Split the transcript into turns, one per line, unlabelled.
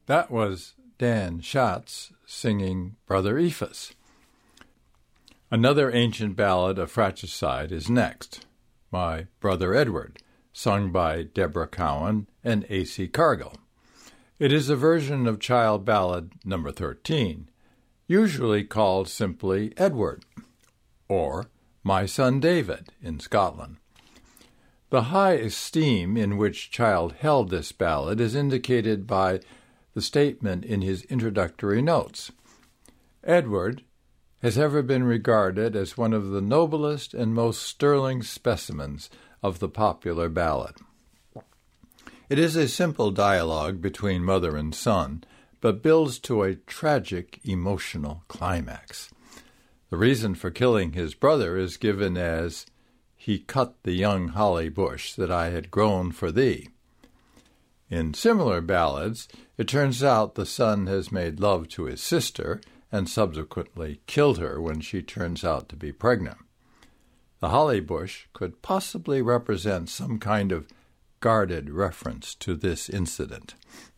That was Dan Schatz singing Brother Ephus. Another ancient ballad of fratricide is next, My Brother Edward, sung by Deborah Cowan and A.C. Cargill. It is a version of Child Ballad No. 13, usually called simply Edward, or My Son David in Scotland. The high esteem in which Child held this ballad is indicated by the statement in his introductory notes. Edward has ever been regarded as one of the noblest and most sterling specimens of the popular ballad. It is a simple dialogue between mother and son, but builds to a tragic emotional climax. The reason for killing his brother is given as, He cut the young holly bush that I had grown for thee. In similar ballads, it turns out the son has made love to his sister and subsequently killed her when she turns out to be pregnant. The holly bush could possibly represent some kind of guarded reference to this incident.